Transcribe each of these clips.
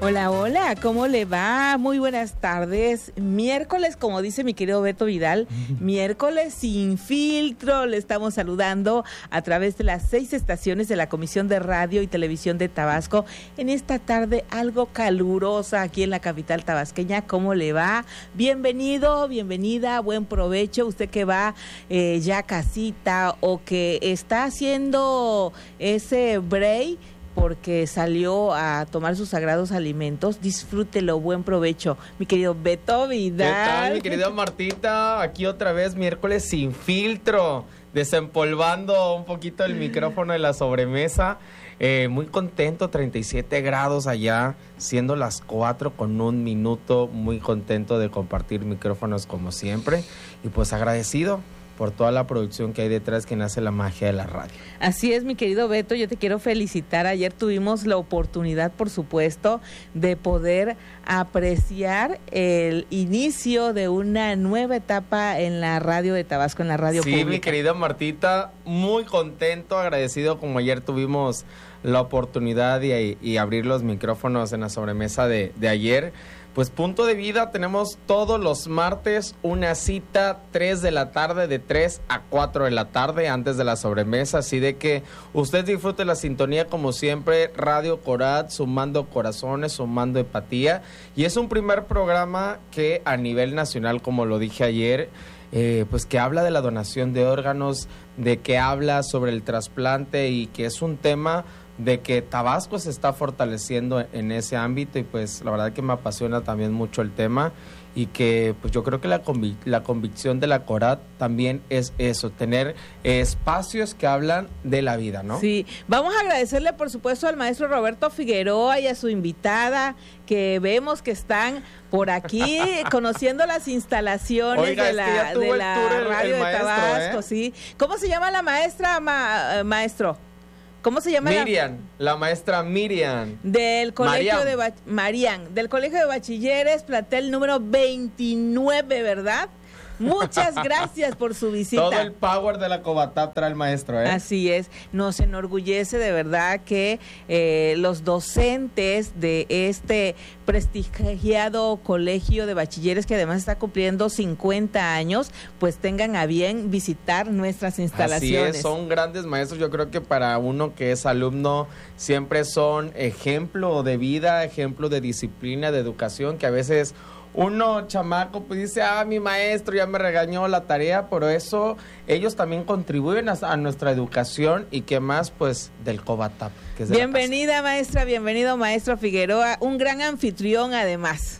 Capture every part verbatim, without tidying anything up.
Hola, hola, ¿cómo le va? Muy buenas tardes. Miércoles, como dice mi querido Beto Vidal, miércoles sin filtro. Le estamos saludando a través de las seis estaciones de la Comisión de Radio y Televisión de Tabasco en esta tarde algo calurosa aquí en la capital tabasqueña. ¿Cómo le va? Bienvenido, bienvenida, buen provecho. Usted que va eh, ya a casita o que está haciendo ese break porque salió a tomar sus sagrados alimentos, disfrútelo, buen provecho, mi querido Beto Vidal. ¿Qué tal, mi querida Martita? Aquí otra vez, miércoles sin filtro, desempolvando un poquito el micrófono de la sobremesa. Eh, muy contento, treinta y siete grados allá, siendo las cuatro con un minuto, muy contento de compartir micrófonos como siempre, y pues agradecido por toda la producción que hay detrás que nace la magia de la radio. Así es, mi querido Beto, yo te quiero felicitar. Ayer tuvimos la oportunidad, por supuesto, de poder apreciar el inicio de una nueva etapa en la radio de Tabasco, en la radio sí, pública. Sí, mi querida Martita, muy contento, agradecido, como ayer tuvimos la oportunidad y, y abrir los micrófonos en la sobremesa de, de ayer. Pues Punto de Vida, tenemos todos los martes una cita, tres de la tarde, de tres a cuatro de la tarde, antes de la sobremesa, así de que usted disfrute la sintonía como siempre, Radio Corat, sumando corazones, sumando empatía, y es un primer programa que a nivel nacional, como lo dije ayer, eh, pues que habla de la donación de órganos, de que habla sobre el trasplante y que es un tema de que Tabasco se está fortaleciendo en ese ámbito, y pues la verdad que me apasiona también mucho el tema, y que pues yo creo que la, convic- la convicción de la Corat también es eso, tener eh, espacios que hablan de la vida, ¿no? Sí, vamos a agradecerle por supuesto al maestro Roberto Figueroa y a su invitada, que vemos que están por aquí conociendo las instalaciones Oiga, de la, es que de la el, radio el de Tabasco, ¿eh? Sí. ¿Cómo se llama la maestra, ma- maestro? ¿Cómo se llama? Miriam, la, la maestra Miriam. Del colegio Mariam. de Bach- Mariam, del colegio de bachilleres, plantel número veintinueve, ¿verdad? Muchas gracias por su visita. Todo el power de la Cobatap trae el maestro, ¿eh? Así es, nos enorgullece de verdad que eh, los docentes de este prestigiado colegio de bachilleres, que además está cumpliendo cincuenta años, pues tengan a bien visitar nuestras instalaciones. Así es, son grandes maestros. Yo creo que para uno que es alumno siempre son ejemplo de vida, ejemplo de disciplina, de educación, que a veces uno chamaco pues dice, ah, mi maestro ya me regañó la tarea, pero eso, ellos también contribuyen a, a nuestra educación, y que más pues del Cobatap, que es de Bienvenida maestra, bienvenido maestro Figueroa, un gran anfitrión además.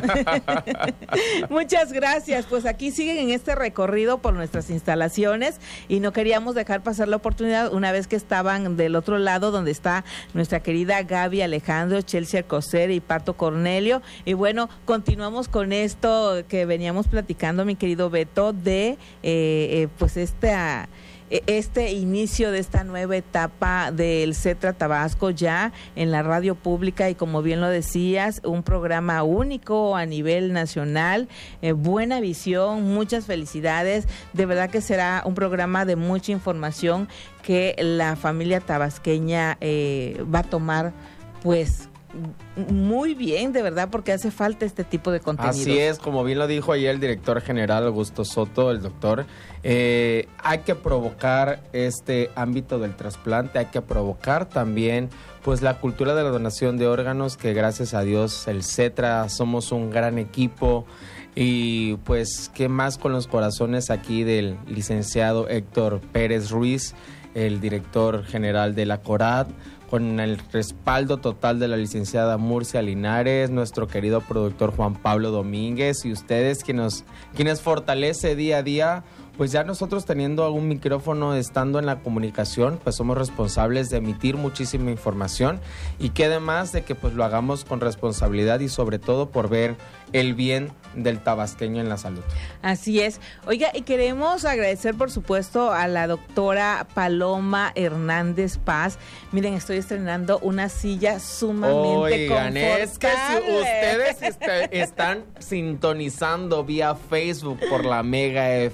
Muchas gracias, pues aquí siguen en este recorrido por nuestras instalaciones, y no queríamos dejar pasar la oportunidad una vez que estaban del otro lado, donde está nuestra querida Gaby Alejandro, Chelsea Alcocer y Parto Cornelio, y bueno, continuamos con esto que veníamos platicando, mi querido Beto, de eh, eh, pues esta este inicio de esta nueva etapa del Cetra Tabasco ya en la radio pública, y como bien lo decías, un programa único a nivel nacional, eh, buena visión, muchas felicidades, de verdad que será un programa de mucha información que la familia tabasqueña eh, va a tomar pues muy bien, de verdad, porque hace falta este tipo de contenido. Así es, como bien lo dijo ayer el director general Augusto Soto, el doctor, eh, hay que provocar este ámbito del trasplante, hay que provocar también pues la cultura de la donación de órganos, que gracias a Dios el Cetra somos un gran equipo, y pues qué más con los corazones aquí del licenciado Héctor Pérez Ruiz, el director general de la Corat, con el respaldo total de la licenciada Murcia Linares, nuestro querido productor Juan Pablo Domínguez, y ustedes que nos, quienes fortalece día a día. Pues ya nosotros teniendo algún micrófono, estando en la comunicación, pues somos responsables de emitir muchísima información, y que además de que pues lo hagamos con responsabilidad y sobre todo por ver el bien del tabasqueño en la salud. Así es. Oiga, y queremos agradecer por supuesto a la doctora Paloma Hernández Paz. Miren, estoy estrenando una silla sumamente Oigan, confortable. es que si ustedes est- están sintonizando vía Facebook por la Mega F M, la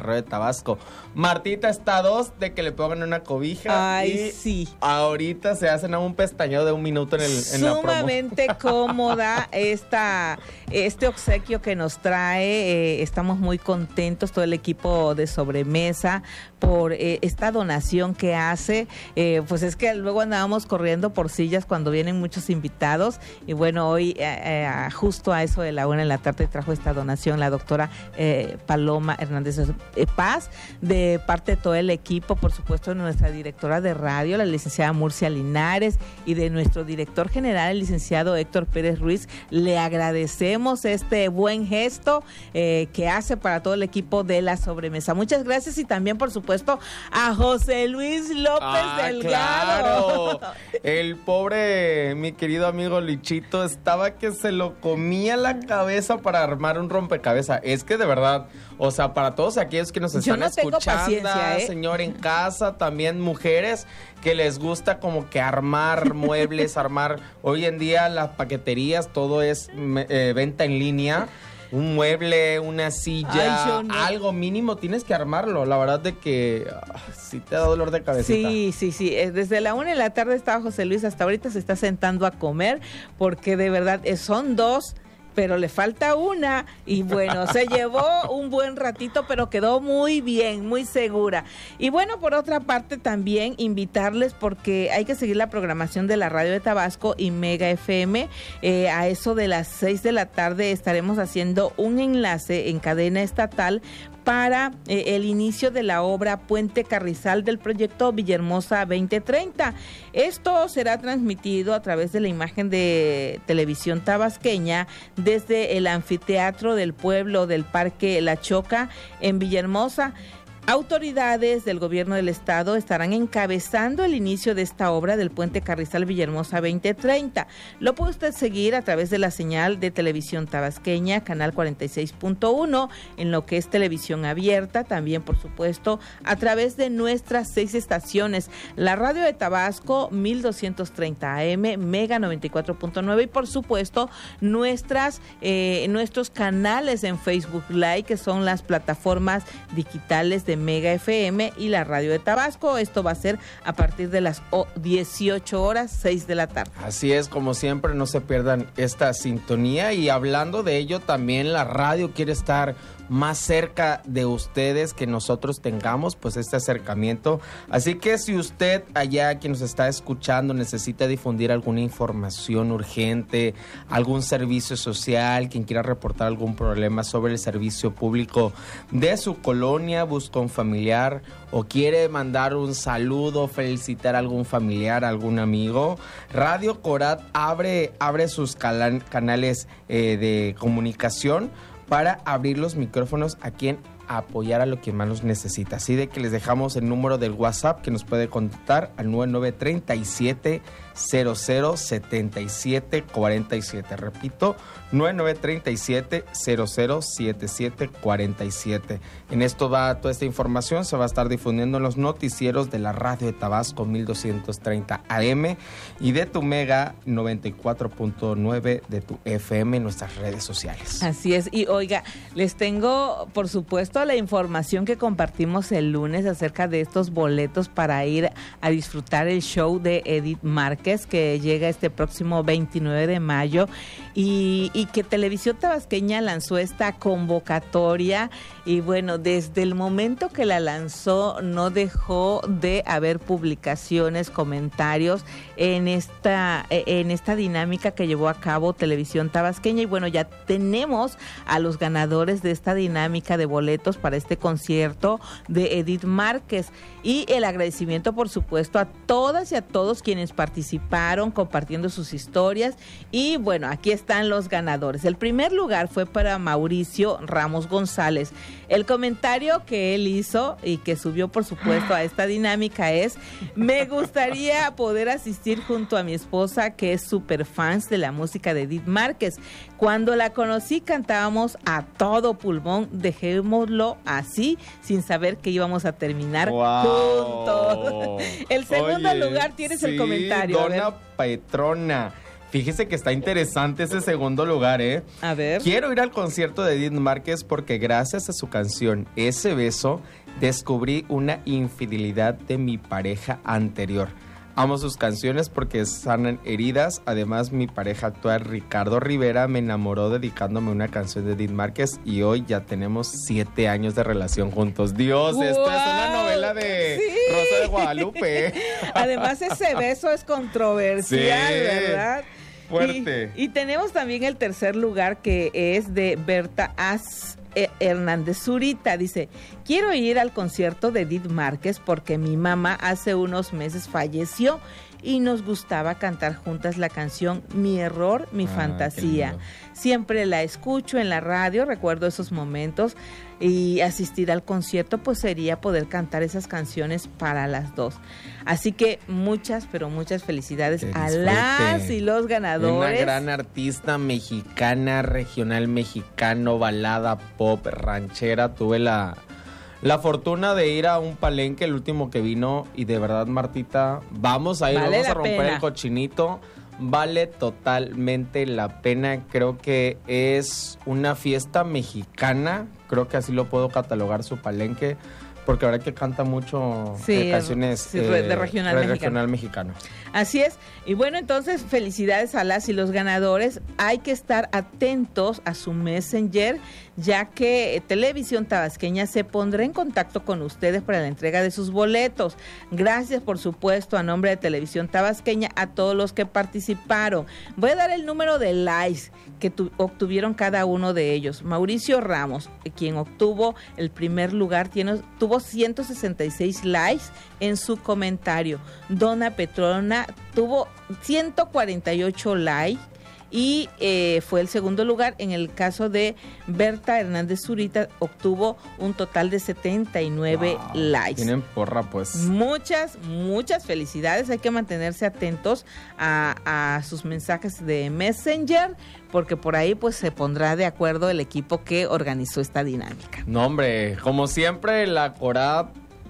radio de Tabasco. Martita está a dos de que le pongan una cobija. Ay, y sí. ahorita se hacen a un pestañeo de un minuto en, el, en la promo. Sumamente cómoda esta, este obsequio que nos trae. Eh, estamos muy contentos, todo el equipo de Sobremesa, por eh, esta donación que hace. Eh, pues es que luego andábamos corriendo por sillas cuando vienen muchos invitados. Y bueno, hoy eh, eh, justo a eso de la una en la tarde trajo esta donación la doctora eh, Paloma Hernández eh, Paz, de parte de todo el equipo, por supuesto, de nuestra directora de radio, la licenciada Murcia Linares, y de nuestro director general, el licenciado Héctor Pérez Ruiz. Le agradecemos este buen gesto eh, que hace para todo el equipo de la Sobremesa. Muchas gracias, y también, por supuesto, a José Luis López ah, Delgado. Claro. El pobre, mi querido amigo Lichito, estaba que se lo comía la cabeza para armar un rompecabezas. Es que de verdad, o sea, para todos aquellos que nos están no escuchando, ¿eh? señor en casa, también mujeres que les gusta como que armar muebles, armar, hoy en día las paqueterías, todo es eh, venta en línea. Un mueble, una silla, Ay, no. algo mínimo tienes que armarlo. La verdad de que uh, sí te da dolor de cabecita. Sí, sí, sí. Desde la una de la tarde estaba José Luis, hasta ahorita se está sentando a comer, porque de verdad son dos, pero le falta una, y bueno, se llevó un buen ratito, pero quedó muy bien, muy segura. Y bueno, por otra parte también invitarles, porque hay que seguir la programación de la radio de Tabasco y Mega F M. Eh, a eso de las seis de la tarde estaremos haciendo un enlace en cadena estatal para eh, el inicio de la obra Puente Carrizal del proyecto Villahermosa veinte treinta. Esto será transmitido a través de la imagen de televisión tabasqueña desde el anfiteatro del pueblo del Parque La Choca en Villahermosa. Autoridades del gobierno del estado estarán encabezando el inicio de esta obra del Puente Carrizal Villahermosa veinte treinta. Lo puede usted seguir a través de la señal de televisión tabasqueña, canal cuarenta y seis punto uno, en lo que es televisión abierta, también por supuesto a través de nuestras seis estaciones, la radio de Tabasco mil doscientos treinta A M, Mega noventa y cuatro punto nueve, y por supuesto nuestras eh, nuestros canales en Facebook Live, que son las plataformas digitales de Mega F M y la radio de Tabasco. Esto va a ser a partir de las dieciocho horas, seis de la tarde. Así es, como siempre, no se pierdan esta sintonía, y hablando de ello, también la radio quiere estar más cerca de ustedes, que nosotros tengamos pues este acercamiento. Así que si usted allá, quien nos está escuchando, necesita difundir alguna información urgente, algún servicio social, quien quiera reportar algún problema sobre el servicio público de su colonia, busca un familiar o quiere mandar un saludo, felicitar a algún familiar, a algún amigo, Radio Corat abre, abre sus cala- canales eh, de comunicación para abrir los micrófonos a quien apoyar a lo que más nos necesita. Así de que les dejamos el número del WhatsApp que nos puede contactar al nueve nueve tres siete cero cero siete siete cuatro siete. Repito, nueve nueve tres siete cero cero siete siete cuatro siete. En esto va toda esta información, se va a estar difundiendo en los noticieros de la radio de Tabasco mil doscientos treinta A M y de tu Mega noventa y cuatro punto nueve de tu F M en nuestras redes sociales. Así es, y oiga, les tengo por supuesto la información que compartimos el lunes acerca de estos boletos para ir a disfrutar el show de Edith Márquez, que llega este próximo veintinueve de mayo, y, y que Televisión Tabasqueña lanzó esta convocatoria, y bueno, desde el momento que la lanzó no dejó de haber publicaciones, comentarios en esta, en esta dinámica que llevó a cabo Televisión Tabasqueña, y bueno, ya tenemos a los ganadores de esta dinámica de boletos para este concierto de Edith Márquez, y el agradecimiento por supuesto a todas y a todos quienes participaron compartiendo sus historias. Y bueno, aquí están los ganadores. El primer lugar fue para Mauricio Ramos González. El comentario que él hizo y que subió por supuesto a esta dinámica es: me gustaría poder asistir junto a mi esposa, que es súper fans de la música de Edith Márquez. Cuando la conocí cantábamos a todo pulmón, dejémoslo así, sin saber que íbamos a terminar wow. juntos. El segundo Oye, lugar, tienes sí, el comentario. Dona Petrona. Fíjese que está interesante ese segundo lugar, ¿eh? A ver. Quiero ir al concierto de Edith Márquez porque gracias a su canción Ese Beso descubrí una infidelidad de mi pareja anterior. Amo sus canciones porque sanan heridas. Además, mi pareja actual, Ricardo Rivera, me enamoró dedicándome una canción de Edith Márquez y hoy ya tenemos siete años de relación juntos. Dios, ¡Wow! Esto es una novela de Sí. Rosa de Guadalupe. Además, ese beso es controversial, Sí. ¿verdad? Fuerte. Y, y tenemos también el tercer lugar, que es de Berta Az Hernández Zurita. Dice: quiero ir al concierto de Edith Márquez porque mi mamá hace unos meses falleció y nos gustaba cantar juntas la canción Mi error, mi Ah, fantasía. Siempre la escucho en la radio, recuerdo esos momentos, y asistir al concierto pues sería poder cantar esas canciones para las dos. Así que muchas, pero muchas felicidades Que a disfrute. las y los ganadores. Una gran artista mexicana, regional mexicano, balada, pop, ranchera. Tuve la, la fortuna de ir a un palenque, el último que vino, y de verdad, Martita, vamos a ir, Vale vamos la a romper pena. el cochinito. Vale totalmente la pena. Creo que es una fiesta mexicana. Creo que así lo puedo catalogar, su palenque, porque ahora que canta mucho Sí, eh, canciones sí, de regional mexicano. regional mexicano. Así es. Y bueno, entonces felicidades a las y los ganadores. Hay que estar atentos a su Messenger, ya que Televisión Tabasqueña se pondrá en contacto con ustedes para la entrega de sus boletos. Gracias, por supuesto, a nombre de Televisión Tabasqueña, a todos los que participaron. Voy a dar el número de likes que tu- obtuvieron cada uno de ellos. Mauricio Ramos, quien obtuvo el primer lugar, tiene, tuvo ciento sesenta y seis likes en su comentario. Donna Petrona tuvo ciento cuarenta y ocho likes y eh, fue el segundo lugar. En el caso de Berta Hernández Zurita, obtuvo un total de setenta y nueve Wow, likes. Tienen porra, pues. Muchas, muchas felicidades. Hay que mantenerse atentos a, a sus mensajes de Messenger, porque por ahí pues se pondrá de acuerdo el equipo que organizó esta dinámica. No, hombre, como siempre, la Corá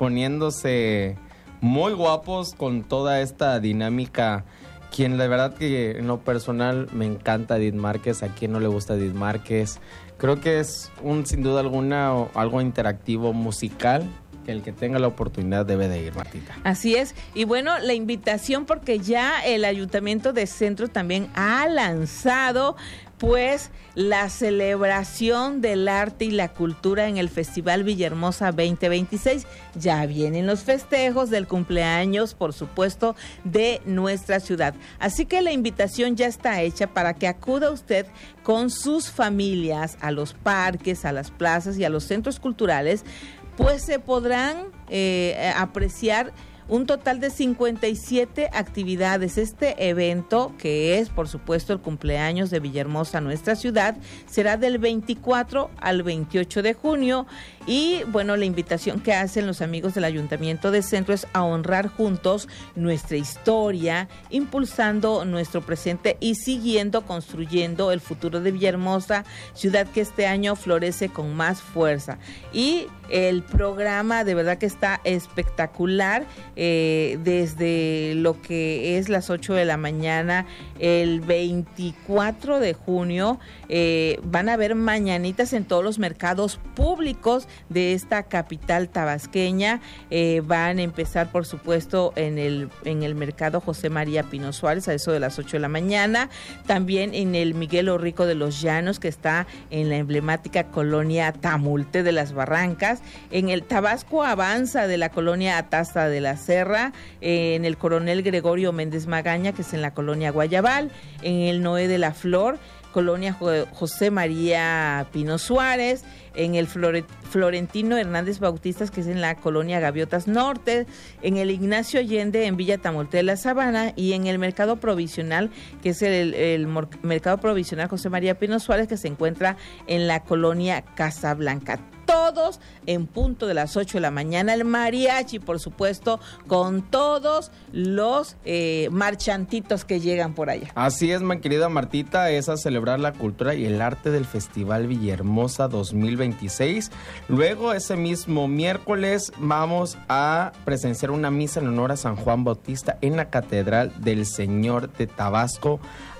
poniéndose muy guapos con toda esta dinámica. Quien la verdad que en lo personal me encanta Edith Márquez, a quien no le gusta Edith Márquez. Creo que es un, sin duda alguna, o algo interactivo musical, que el que tenga la oportunidad debe de ir, Martita. Así es. Y bueno, la invitación, porque ya el Ayuntamiento de Centro también ha lanzado pues la celebración del arte y la cultura en el Festival Villahermosa veinte veintiséis. Ya vienen los festejos del cumpleaños, por supuesto, de nuestra ciudad. Así que la invitación ya está hecha para que acuda usted con sus familias a los parques, a las plazas y a los centros culturales, pues se podrán eh, apreciar un total de cincuenta y siete actividades. Este evento, que es por supuesto el cumpleaños de Villahermosa, nuestra ciudad, será del veinticuatro al veintiocho de junio. Y bueno, la invitación que hacen los amigos del Ayuntamiento de Centro es a honrar juntos nuestra historia, impulsando nuestro presente y siguiendo construyendo el futuro de Villahermosa, ciudad que este año florece con más fuerza. Y el programa de verdad que está espectacular, eh, desde lo que es las ocho de la mañana, el veinticuatro de junio, eh, van a haber mañanitas en todos los mercados públicos de esta capital tabasqueña. Eh, van a empezar, por supuesto, en el, en el mercado José María Pino Suárez a eso de las ocho de la mañana, también en el Miguel Orrico de los Llanos, que está en la emblemática colonia Tamulte de las Barrancas, en el Tabasco Avanza de la colonia Atasta de la Serra, en el Coronel Gregorio Méndez Magaña, que es en la colonia Guayabal, en el Noé de la Flor, colonia José María Pino Suárez, en el Flore, Florentino Hernández Bautistas, que es en la colonia Gaviotas Norte, en el Ignacio Allende en Villa Tamulte de la Sabana, y en el Mercado Provisional, que es el, el Mercado Provisional José María Pino Suárez, que se encuentra en la colonia Casablanca. Todos en punto de las ocho de la mañana, el mariachi, por supuesto, con todos los eh, marchantitos que llegan por allá. Así es, mi querida Martita, es a celebrar la cultura y el arte del Festival Villahermosa dos mil veintiséis. Luego, ese mismo miércoles, vamos a presenciar una misa en honor a San Juan Bautista en la Catedral del Señor de Tabasco,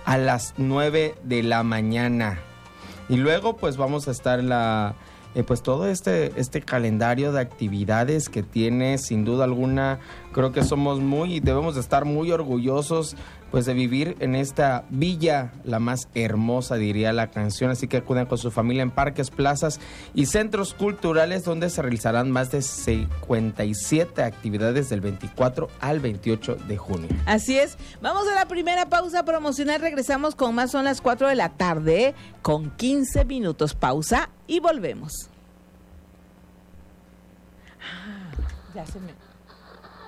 a las nueve de la mañana. Y luego pues vamos a estar en la... Eh, pues todo este, este calendario de actividades que tiene, sin duda alguna, creo que somos muy, debemos de estar muy orgullosos pues de vivir en esta villa, la más hermosa, diría la canción. Así que acudan con su familia en parques, plazas y centros culturales, donde se realizarán más de cincuenta y siete actividades del veinticuatro al veintiocho de junio. Así es. Vamos a la primera pausa promocional. Regresamos con más. Son las cuatro de la tarde con quince minutos. Pausa y volvemos. Ah, ya se me...